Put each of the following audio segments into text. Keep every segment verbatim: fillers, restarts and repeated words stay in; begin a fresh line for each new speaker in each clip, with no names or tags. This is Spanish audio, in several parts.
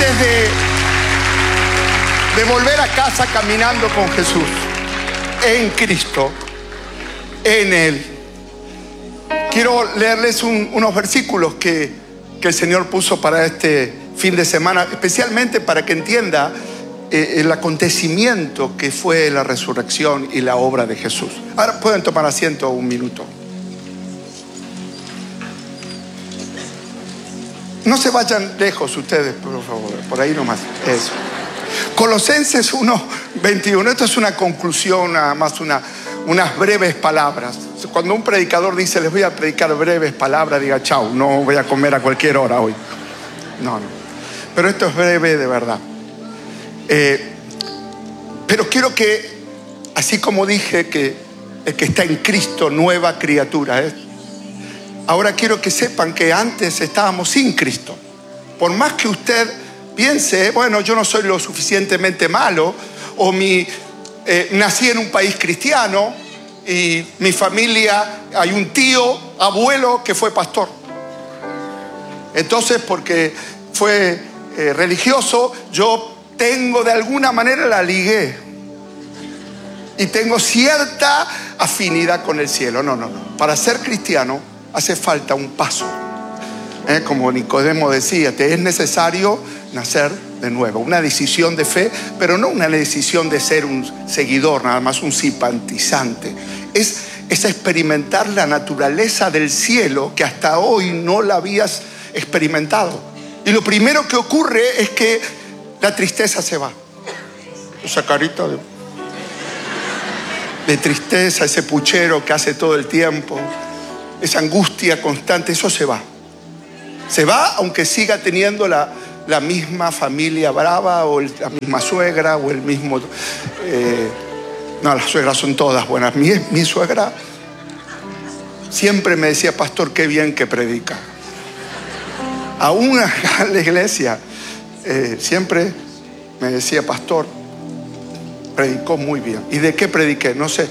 antes de, de volver a casa caminando con Jesús, en Cristo, en Él, quiero leerles un, unos versículos que, que el Señor puso para este fin de semana, especialmente para que entienda eh, el acontecimiento que fue la resurrección y la obra de Jesús. Ahora pueden tomar asiento un minuto. No se vayan lejos ustedes, por favor, por ahí nomás. Eso. Colosenses uno veintiuno. Esto es una conclusión, nada más una, unas breves palabras. Cuando un predicador dice, les voy a predicar breves palabras, diga chau, no voy a comer a cualquier hora hoy. No, no. Pero esto es breve de verdad. Eh, pero quiero que, así como dije que el que está en Cristo, nueva criatura es. Ahora quiero que sepan que antes estábamos sin Cristo. Por más que usted piense, bueno, yo no soy lo suficientemente malo, o mi, eh, nací en un país cristiano y mi familia, hay un tío, abuelo que fue pastor. Entonces, porque fue eh, religioso, yo tengo de alguna manera la ligué y tengo cierta afinidad con el cielo. No, no, no. Para ser cristiano hace falta un paso. ¿Eh? Como Nicodemo decía, te es necesario nacer de nuevo. Una decisión de fe, pero no una decisión de ser un seguidor, nada más un simpatizante. Es, es experimentar la naturaleza del cielo que hasta hoy no la habías experimentado. Y lo primero que ocurre es que la tristeza se va. Esa carita de, de tristeza, ese puchero que hace todo el tiempo, esa angustia constante, eso se va. Se va aunque siga teniendo la, la misma familia brava o el, la misma suegra o el mismo... Eh, no, las suegras son todas buenas. Mi, mi suegra siempre me decía, pastor, qué bien que predica. Aún acá en la iglesia, eh, siempre me decía, pastor, predicó muy bien. ¿Y de qué prediqué? No sé.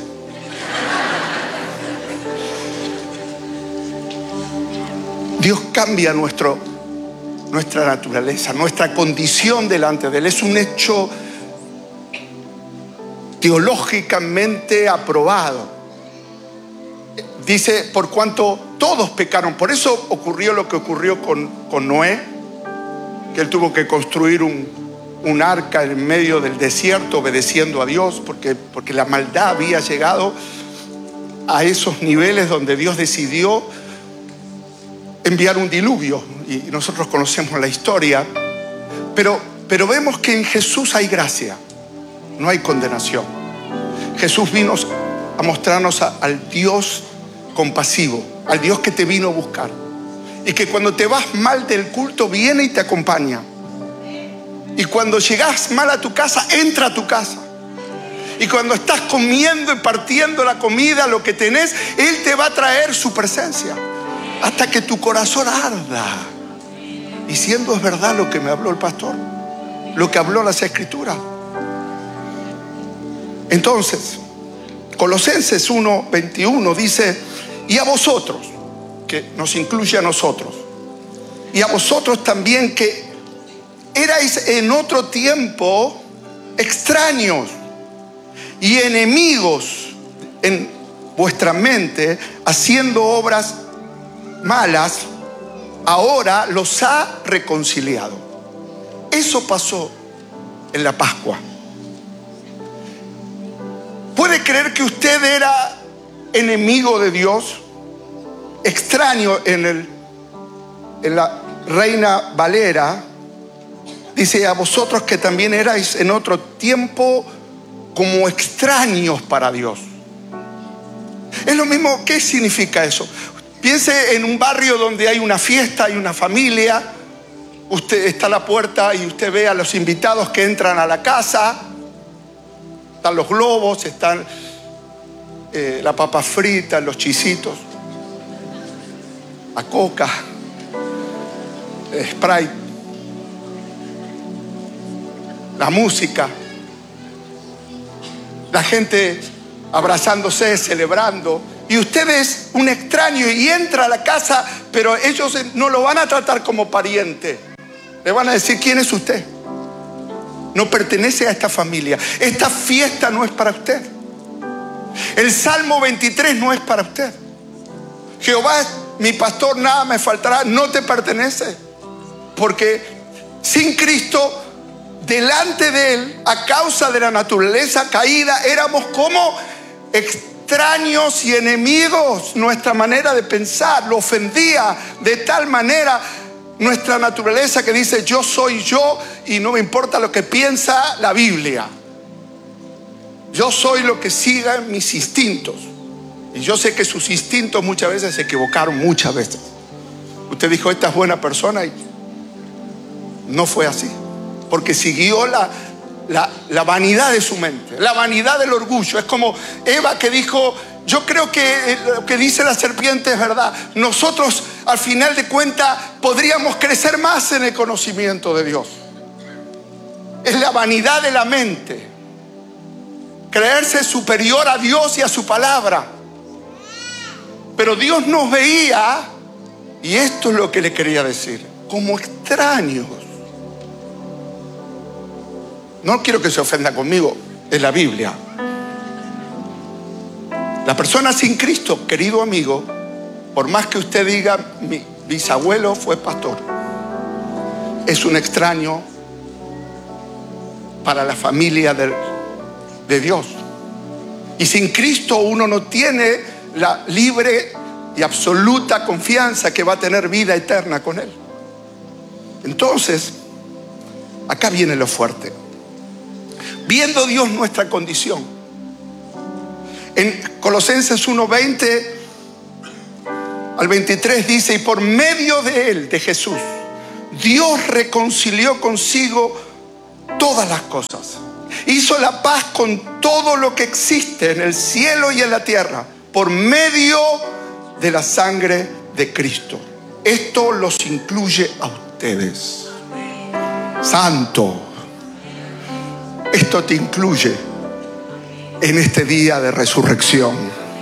Dios cambia nuestro, nuestra naturaleza, nuestra condición delante de Él. Es un hecho teológicamente aprobado. Dice, por cuanto todos pecaron. Por eso ocurrió lo que ocurrió con, con Noé, que él tuvo que construir un, un arca en medio del desierto obedeciendo a Dios, porque, porque la maldad había llegado a esos niveles donde Dios decidió enviar un diluvio, y nosotros conocemos la historia, pero, pero vemos que en Jesús hay gracia, no hay condenación. Jesús vino a mostrarnos a, al Dios compasivo, al Dios que te vino a buscar, y que cuando te vas mal del culto viene y te acompaña, y cuando llegas mal a tu casa, entra a tu casa, y cuando estás comiendo y partiendo la comida, lo que tenés, Él te va a traer su presencia hasta que tu corazón arda, diciendo es verdad lo que me habló el pastor, lo que habló las Escrituras. Entonces, Colosenses uno veintiuno dice, y a vosotros, que nos incluye a nosotros, y a vosotros también que erais en otro tiempo extraños y enemigos en vuestra mente, haciendo obras malas, ahora los ha reconciliado. Eso pasó en la Pascua. ¿Puede creer que usted era enemigo de Dios? Extraño. En, el, en la Reina Valera dice, a vosotros que también erais en otro tiempo como extraños para Dios. Es lo mismo. ¿Qué significa eso? Piense en un barrio donde hay una fiesta, hay una familia, usted está a la puerta y usted ve a los invitados que entran a la casa, están los globos, están eh, la papa frita, los chisitos, la coca, el Sprite, la música, la gente abrazándose, celebrando. Y usted es un extraño y entra a la casa, pero ellos no lo van a tratar como pariente. Le van a decir: ¿quién es usted? No pertenece a esta familia. Esta fiesta no es para usted. El Salmo veintitrés no es para usted. Jehová es mi pastor, nada me faltará. No te pertenece. Porque sin Cristo, delante de Él, a causa de la naturaleza caída, éramos como extraños y enemigos. Nuestra manera de pensar lo ofendía de tal manera nuestra naturaleza que dice: yo soy yo y no me importa lo que piensa la Biblia. Yo soy lo que sigan mis instintos. Y yo sé que sus instintos muchas veces se equivocaron, muchas veces. Usted dijo: esta es buena persona, y no fue así. Porque siguió la, la, la vanidad de su mente, la vanidad del orgullo. Es como Eva, que dijo: yo creo que lo que dice la serpiente es verdad. Nosotros, al final de cuentas, podríamos crecer más en el conocimiento de Dios. Es la vanidad de la mente. Creerse superior a Dios y a su palabra. Pero Dios nos veía, y esto es lo que le quería decir, como extraños. No quiero que se ofenda conmigo, es la Biblia. La persona sin Cristo, querido amigo, por más que usted diga: mi bisabuelo fue pastor, es un extraño para la familia de, de Dios. Y sin Cristo uno no tiene la libre y absoluta confianza que va a tener vida eterna con Él. Entonces, acá viene lo fuerte. Viendo Dios nuestra condición, en Colosenses uno, veinte al veintitrés dice: y por medio de Él, de Jesús, Dios reconcilió consigo todas las cosas. Hizo la paz con todo lo que existe en el cielo y en la tierra, por medio de la sangre de Cristo. Esto los incluye a ustedes. Santo. Esto te incluye en este día de resurrección.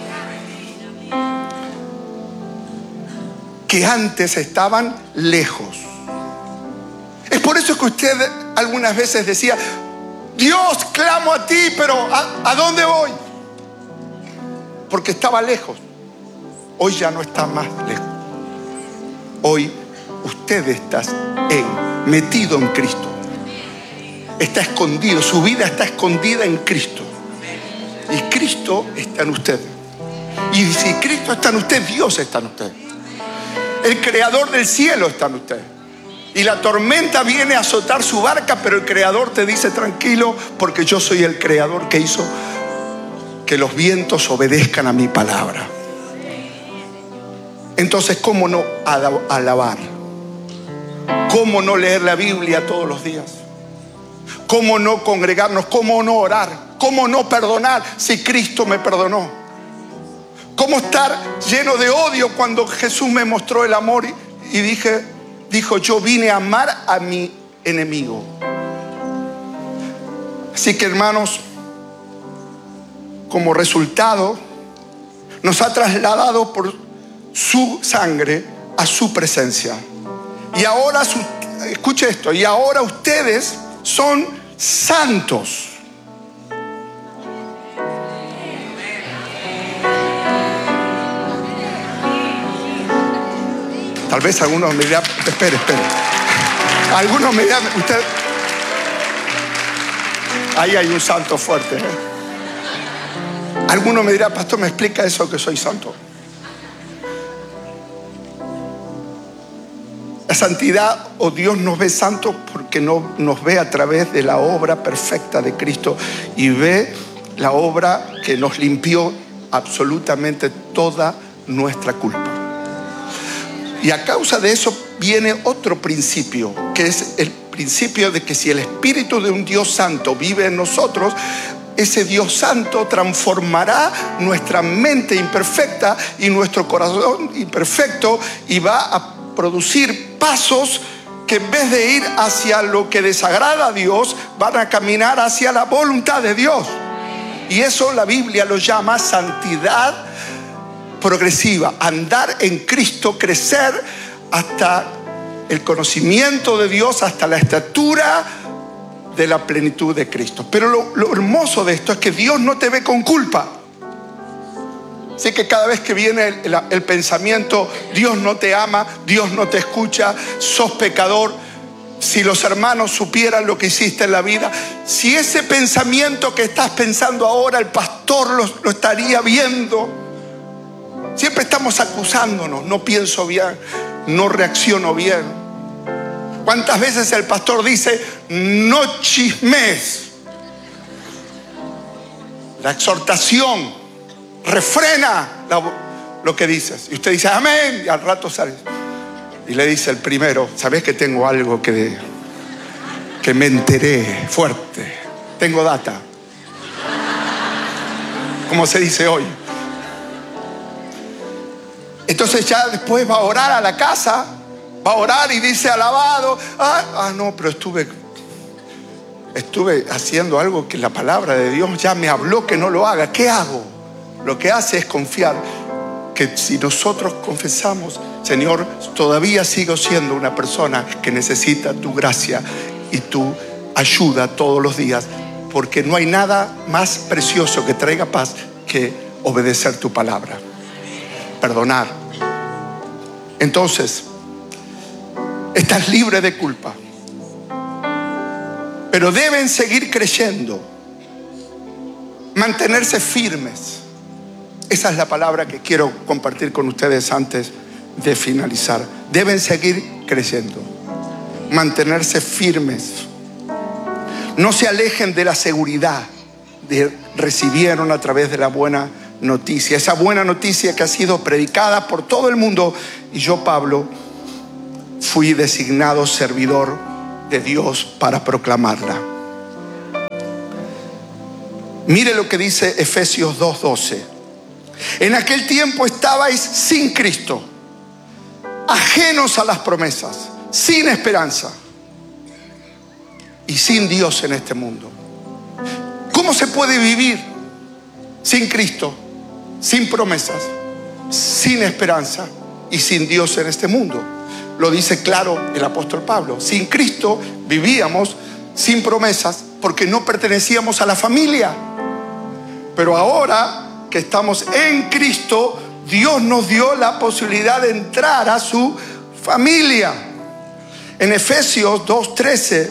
Que antes estaban lejos. Es por eso que usted algunas veces decía: Dios, clamo a ti, pero ¿a, a dónde voy? Porque estaba lejos. Hoy ya no está más lejos. Hoy usted está en, metido en Cristo. Está escondido, su vida está escondida en Cristo. Y Cristo está en usted. Y si Cristo está en usted, Dios está en usted. El creador del cielo está en usted. Y la tormenta viene a azotar su barca, pero el creador te dice: tranquilo, porque yo soy el creador que hizo que los vientos obedezcan a mi palabra. Entonces, ¿cómo no alabar? ¿Cómo no leer la Biblia todos los días? ¿Cómo no congregarnos? ¿Cómo no orar? ¿Cómo no perdonar si Cristo me perdonó? ¿Cómo estar lleno de odio cuando Jesús me mostró el amor y, y dije, dijo: yo vine a amar a mi enemigo? Así que, hermanos, como resultado, nos ha trasladado por su sangre a su presencia. Y ahora, su, escuche esto, y ahora ustedes son santos. Tal vez algunos me dirán: espere, espere. Algunos me dirán: usted, ahí hay un santo fuerte, ¿eh? Algunos me dirán: pastor, ¿me explica eso que soy santo? La santidad, o Dios nos ve santos porque no nos ve a través de la obra perfecta de Cristo y ve la obra que nos limpió absolutamente toda nuestra culpa. Y a causa de eso viene otro principio, que es el principio de que si el Espíritu de un Dios santo vive en nosotros, ese Dios santo transformará nuestra mente imperfecta y nuestro corazón imperfecto, y va a producir pasos que, en vez de ir hacia lo que desagrada a Dios, van a caminar hacia la voluntad de Dios. Y eso la Biblia lo llama santidad progresiva. Andar en Cristo, crecer hasta el conocimiento de Dios hasta la estatura de la plenitud de Cristo. Pero lo, lo hermoso de esto es que Dios no te ve con culpa. Así que cada vez que viene el, el, el pensamiento, Dios no te ama, Dios no te escucha, sos pecador, si los hermanos supieran lo que hiciste en la vida, si ese pensamiento que estás pensando ahora el pastor lo, lo estaría viendo. Siempre estamos acusándonos, no pienso bien, no reacciono bien. ¿Cuántas veces el pastor dice, no chismes? La exhortación refrena la, lo que dices. Y usted dice, amén, y al rato sale. Y le dice el primero, ¿sabes que tengo algo que, que me enteré fuerte? Tengo data. Como se dice hoy. Entonces ya después va a orar a la casa, va a orar y dice alabado. Ah, ah no, pero estuve, estuve haciendo algo que la palabra de Dios ya me habló que no lo haga. ¿Qué hago? Lo que hace es confiar que si nosotros confesamos, Señor, todavía sigo siendo una persona que necesita tu gracia y tu ayuda todos los días, porque no hay nada más precioso que traiga paz que obedecer tu palabra, perdonar. Entonces, estás libre de culpa, pero deben seguir creyendo, mantenerse firmes. Esa es la palabra que quiero compartir con ustedes antes de finalizar. Deben seguir creyendo, mantenerse firmes. No se alejen de la seguridad que recibieron a través de la buena noticia. Esa buena noticia que ha sido predicada por todo el mundo. Y yo, Pablo, fui designado servidor de Dios para proclamarla. Mire lo que dice Efesios dos doce. En aquel tiempo estabais sin Cristo, ajenos a las promesas, sin esperanza y sin Dios en este mundo. ¿Cómo se puede vivir sin Cristo, sin promesas, sin esperanza y sin Dios en este mundo? Lo dice claro el apóstol Pablo. Sin Cristo vivíamos sin promesas porque no pertenecíamos a la familia. Pero ahora que estamos en Cristo, Dios nos dio la posibilidad de entrar a su familia. En Efesios dos trece,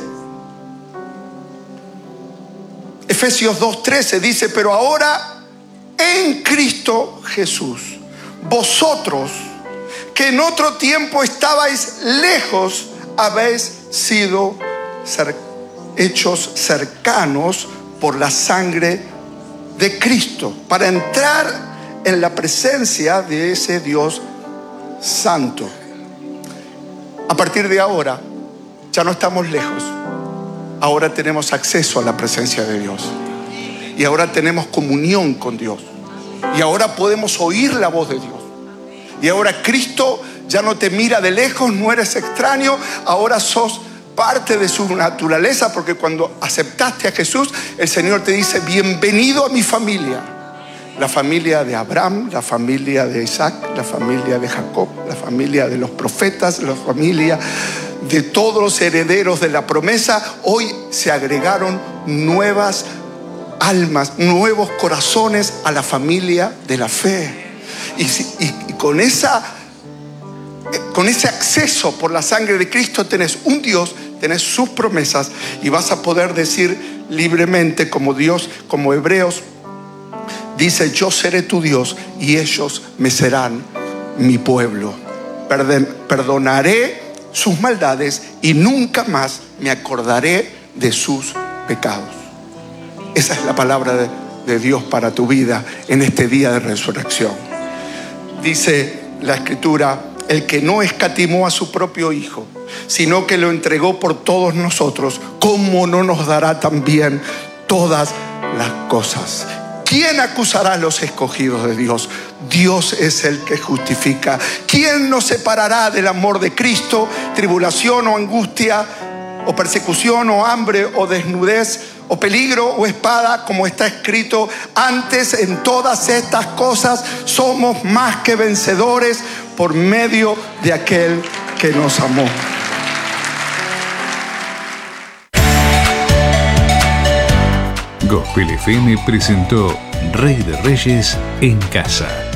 Efesios dos trece dice, pero ahora en Cristo Jesús, vosotros que en otro tiempo estabais lejos, habéis sido cer- hechos cercanos por la sangre de Cristo, para entrar en la presencia de ese Dios santo. A partir de ahora ya no estamos lejos, ahora tenemos acceso a la presencia de Dios y ahora tenemos comunión con Dios y ahora podemos oír la voz de Dios. Y ahora Cristo ya no te mira de lejos, no eres extraño, ahora sos parte de su naturaleza, porque cuando aceptaste a Jesús, el Señor te dice, bienvenido a mi familia. La familia de Abraham, la familia de Isaac, la familia de Jacob, la familia de los profetas, la familia de todos los herederos de la promesa. Hoy se agregaron nuevas almas, nuevos corazones a la familia de la fe. Y, y, y con esa Con ese acceso por la sangre de Cristo tenés un Dios, tenés sus promesas y vas a poder decir libremente como Dios, como Hebreos dice, yo seré tu Dios y ellos me serán mi pueblo. Perdonaré sus maldades y nunca más me acordaré de sus pecados. Esa es la palabra de, de Dios para tu vida en este día de resurrección. Dice la Escritura, el que no escatimó a su propio Hijo, sino que lo entregó por todos nosotros, ¿cómo no nos dará también todas las cosas? ¿Quién acusará a los escogidos de Dios? Dios es el que justifica. ¿Quién nos separará del amor de Cristo? Tribulación o angustia, o persecución o hambre o desnudez o peligro o espada, como está escrito, antes en todas estas cosas somos más que vencedores por medio de aquel que nos amó.
Gospel F M presentó Rey de Reyes en Casa.